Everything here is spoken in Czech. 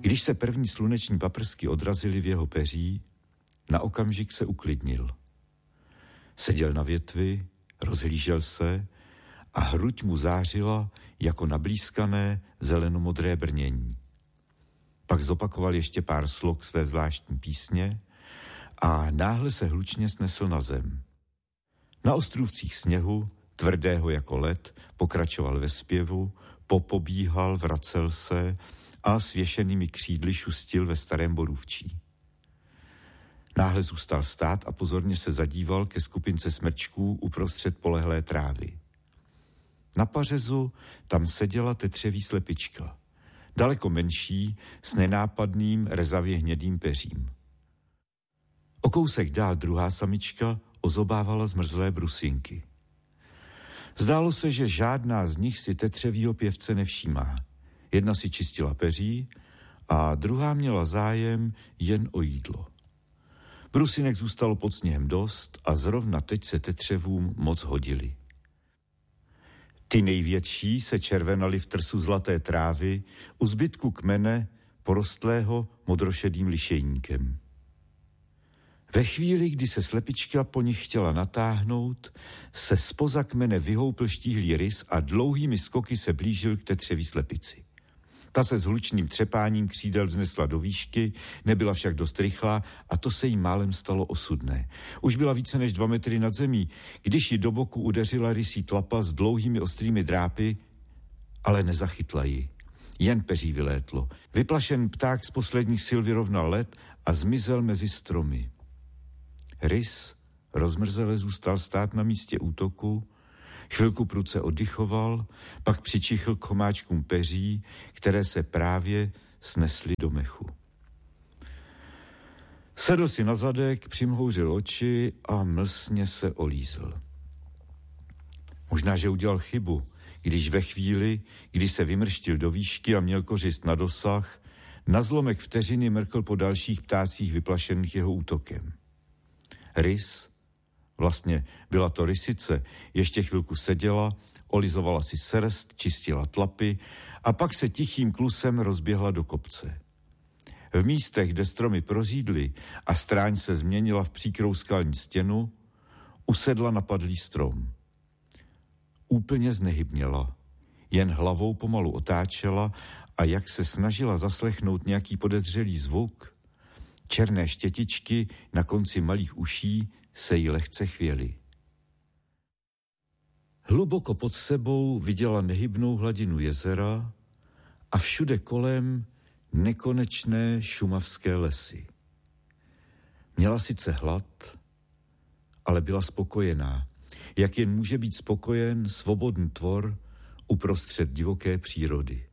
Když se první sluneční paprsky odrazily v jeho peří, na okamžik se uklidnil. Seděl na větvi, rozhlížel se a hruď mu zářila jako nablízkané zelenomodré brnění. Pak zopakoval ještě pár slok své zvláštní písně a náhle se hlučně snesl na zem. Na ostrůvcích sněhu, tvrdého jako led, pokračoval ve zpěvu, popobíhal, vracel se a svěšenými křídly šustil ve starém borůvčí. Náhle zůstal stát a pozorně se zadíval ke skupince smrčků uprostřed polehlé trávy. Na pařezu tam seděla tetřeví slepička, daleko menší, s nenápadným rezavě hnědým peřím. O kousek dál druhá samička ozobávala zmrzlé brusinky. Zdálo se, že žádná z nich si tetřevýho pěvce nevšímá. Jedna si čistila peří a druhá měla zájem jen o jídlo. Brusinek zůstalo pod sněhem dost a zrovna teď se tetřevům moc hodily. Ty největší se červenaly v trsu zlaté trávy u zbytku kmene porostlého modrošedým lišejníkem. Ve chvíli, kdy se slepička po nich chtěla natáhnout, se zpoza kmene vyhoupl štíhlý rys a dlouhými skoky se blížil k tetřeví slepici. Ta se s hlučným třepáním křídel vznesla do výšky, nebyla však dost rychlá a to se jí málem stalo osudné. Už byla více než 2 metry nad zemí, když ji do boku udeřila rysí tlapa s dlouhými ostrými drápy, ale nezachytla ji. Jen peří vylétlo. Vyplašen pták z posledních sil vyrovnal let a zmizel mezi stromy. Rys rozmrzele zůstal stát na místě útoku, chvilku prudce oddychoval, pak přičichl k chomáčkům peří, které se právě snesly do mechu. Sedl si na zadek, přimhouřil oči a mlsně se olízl. Možná, že udělal chybu, když ve chvíli, kdy se vymrštil do výšky a měl kořist na dosah, na zlomek vteřiny mrkl po dalších ptácích vyplašených jeho útokem. Rys, vlastně byla to rysice, ještě chvilku seděla, olizovala si srst, čistila tlapy a pak se tichým klusem rozběhla do kopce. V místech, kde stromy prořídly a stráň se změnila v příkrou skalní stěnu, usedla na padlý strom. Úplně znehybněla, jen hlavou pomalu otáčela a jak se snažila zaslechnout nějaký podezřelý zvuk, černé štětičky na konci malých uší se jí lehce chvěly. Hluboko pod sebou viděla nehybnou hladinu jezera a všude kolem nekonečné šumavské lesy. Měla sice hlad, ale byla spokojená, jak jen může být spokojen svobodný tvor uprostřed divoké přírody.